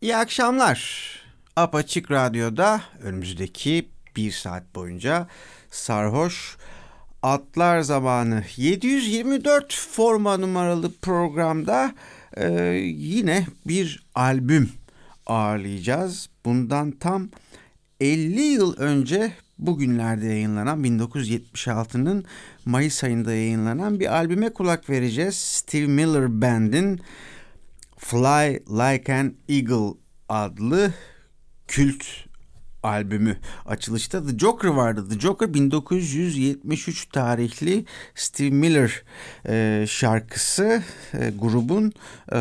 İyi akşamlar. Apaçık Radyo'da önümüzdeki bir saat boyunca Sarhoş Atlar Zamanı 724 forma numaralı programda yine bir albüm ağırlayacağız. Bundan tam 50 yıl önce bugünlerde yayınlanan 1976'nın Mayıs ayında yayınlanan bir albüme kulak vereceğiz. Steve Miller Band'in Fly Like an Eagle adlı kült albümü. Açılışta The Joker vardı. The Joker 1973 tarihli Steve Miller şarkısı, grubun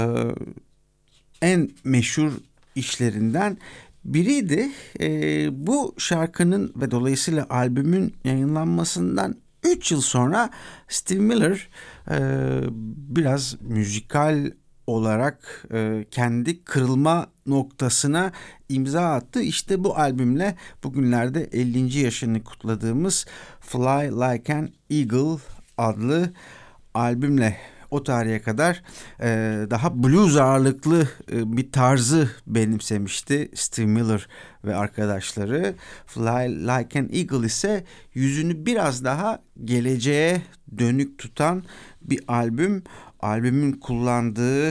en meşhur işlerinden biriydi. Bu şarkının ve dolayısıyla albümün yayınlanmasından 3 yıl sonra Steve Miller biraz müzikal olarak kendi kırılma noktasına imza attı. İşte bu albümle bugünlerde 50. yaşını kutladığımız Fly Like an Eagle adlı albümle o tarihe kadar daha blues ağırlıklı bir tarzı benimsemişti Steve Miller ve arkadaşları. Fly Like an Eagle ise yüzünü biraz daha geleceğe dönük tutan bir albüm. Albümün kullandığı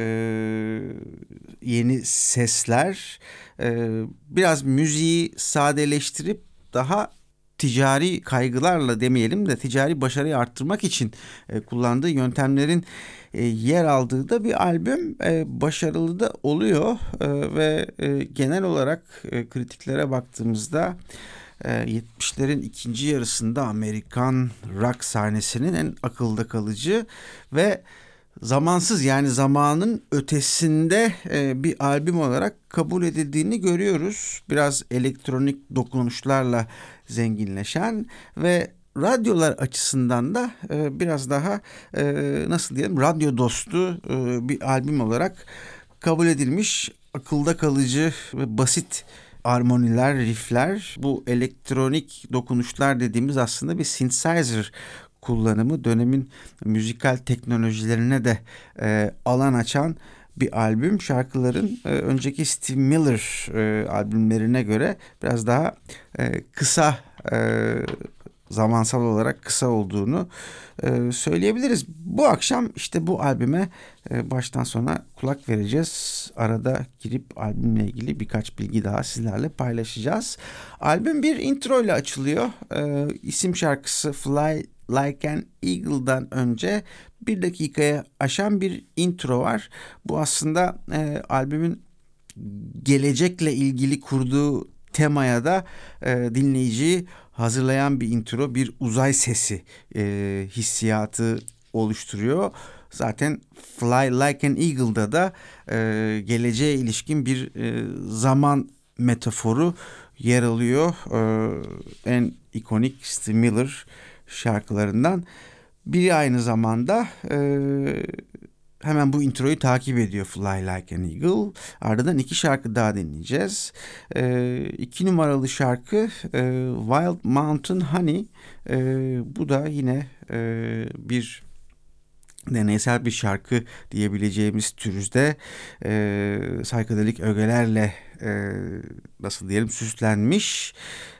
yeni sesler biraz müziği sadeleştirip daha ticari kaygılarla demeyelim de ticari başarıyı arttırmak için kullandığı yöntemlerin yer aldığı da bir albüm. Başarılı da oluyor ve genel olarak kritiklere baktığımızda 70'lerin ikinci yarısında Amerikan rock sahnesinin en akılda kalıcı ve zamansız, yani zamanın ötesinde bir albüm olarak kabul edildiğini görüyoruz. Biraz elektronik dokunuşlarla zenginleşen ve radyolar açısından da biraz daha nasıl diyelim, radyo dostu bir albüm olarak kabul edilmiş. Akılda kalıcı ve basit armoniler, riffler, bu elektronik dokunuşlar dediğimiz aslında bir synthesizer kullanımı, dönemin müzikal teknolojilerine de alan açan bir albüm. Şarkıların önceki Steve Miller albümlerine göre biraz daha kısa, zamansal olarak kısa olduğunu söyleyebiliriz. Bu akşam işte bu albüme baştan sona kulak vereceğiz. Arada girip albümle ilgili birkaç bilgi daha sizlerle paylaşacağız. Albüm bir intro ile açılıyor. İsim şarkısı Fly Like an Eagle'dan önce 1 dakikaya aşan bir intro var. Bu aslında albümün gelecekle ilgili kurduğu temaya da dinleyiciyi hazırlayan bir intro, bir uzay sesi hissiyatı oluşturuyor. Zaten Fly Like an Eagle'da da geleceğe ilişkin bir zaman metaforu yer alıyor. En ikonik Steve Miller şarkılarından biri aynı zamanda. Hemen bu introyu takip ediyor Fly Like an Eagle. Ardından 2 şarkı daha dinleyeceğiz. 2 numaralı şarkı Wild Mountain Honey. Bu da yine bir deneysel bir şarkı diyebileceğimiz türüzde psychedelic ögelerle nasıl diyelim süslenmiş.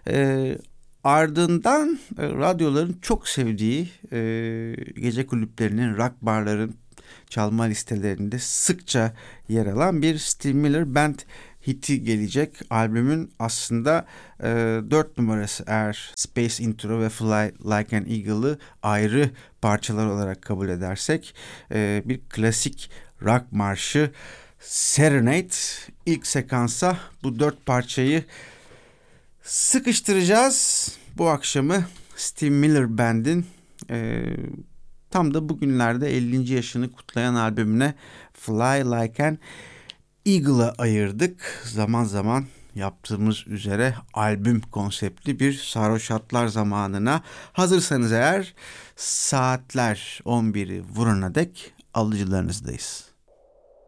Ardından radyoların çok sevdiği, gece kulüplerinin, rock barların çalma listelerinde sıkça yer alan bir Steve Miller Band hiti gelecek. Albümün aslında 4 numarası, eğer Space Intro ve Fly Like an Eagle'ı ayrı parçalar olarak kabul edersek, bir klasik rock marşı Serenade. İlk sekansa bu 4 parçayı sıkıştıracağız. Bu akşamı Steve Miller Band'in tam da bugünlerde 50. yaşını kutlayan albümüne Fly Like an Eagle'a ayırdık. Zaman zaman yaptığımız üzere albüm konseptli bir Sarhoş Atlar Zamanına. Hazırsanız eğer, saatler 11'i vurana dek alıcılarınızdayız.